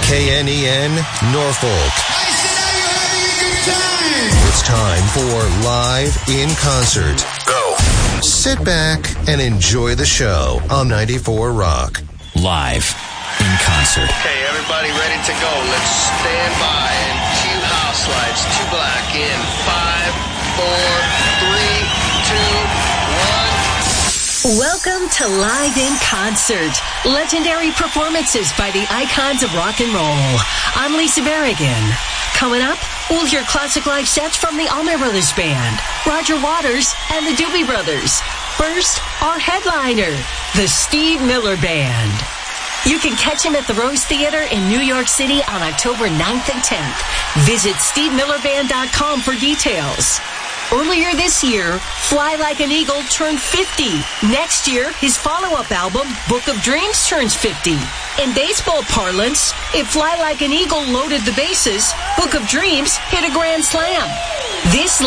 KNEN, Norfolk. I said, are you having a good time? It's time for Live in Concert. Go. Sit back and enjoy the show on 94 Rock. Live in concert. Okay, everybody ready to go. Let's stand by and cue house lights. 2 black in 5, 4, 3, 2, 1. Welcome to Live in Concert. Legendary performances by the icons of rock and roll. I'm Lisa Berrigan. Coming up, we'll hear classic live sets from the Allman Brothers Band, Roger Waters, and the Doobie Brothers. First, our headliner, the Steve Miller Band. You can catch him at the Rose Theater in New York City on October 9th and 10th. Visit SteveMillerBand.com for details. Earlier this year, Fly Like an Eagle turned 50. Next year, his follow-up album, Book of Dreams, turns 50. In baseball parlance, if Fly Like an Eagle loaded the bases, Book of Dreams hit a grand slam. This